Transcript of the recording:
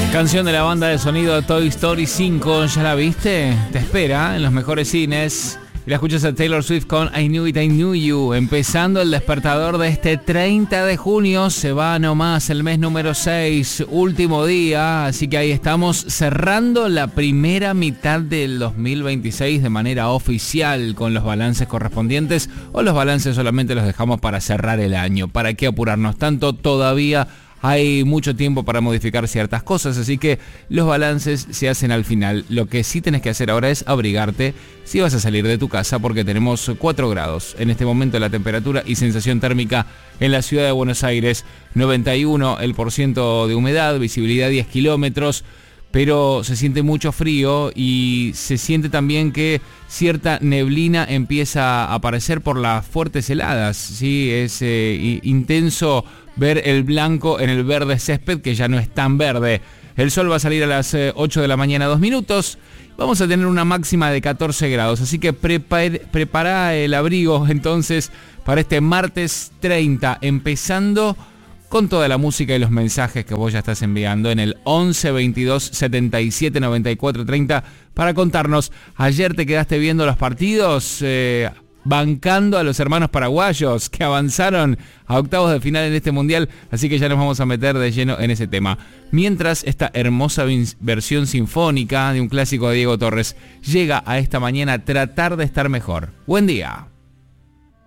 Canción de la banda de sonido de Toy Story 5, ¿ya la viste? Te espera en los mejores cines. Y la escuchas a Taylor Swift con I Knew It, I Knew You. Empezando el despertador de este 30 de junio. Se va nomás el mes número 6, último día. Así que ahí estamos cerrando la primera mitad del 2026 de manera oficial con los balances correspondientes. O los balances solamente los dejamos para cerrar el año. ¿Para qué apurarnos tanto? Todavía hay mucho tiempo para modificar ciertas cosas, así que los balances se hacen al final. Lo que sí tenés que hacer ahora es abrigarte si vas a salir de tu casa, porque tenemos 4 grados en este momento la temperatura y sensación térmica en la ciudad de Buenos Aires, 91% de humedad, visibilidad 10 kilómetros, pero se siente mucho frío y se siente también que cierta neblina empieza a aparecer por las fuertes heladas, ¿sí? Es intenso ver el blanco en el verde césped, que ya no es tan verde. El sol va a salir a las 8 de la mañana, 2 minutos. Vamos a tener una máxima de 14 grados, así que prepara el abrigo entonces para este martes 30, empezando con toda la música y los mensajes que vos ya estás enviando en el 11 22 77 94 30 para contarnos. Ayer te quedaste viendo los partidos, bancando a los hermanos paraguayos que avanzaron a octavos de final en este mundial, así que ya nos vamos a meter de lleno en ese tema. Mientras esta hermosa versión sinfónica de un clásico de Diego Torres llega a esta mañana, Tratar de estar mejor. Buen día.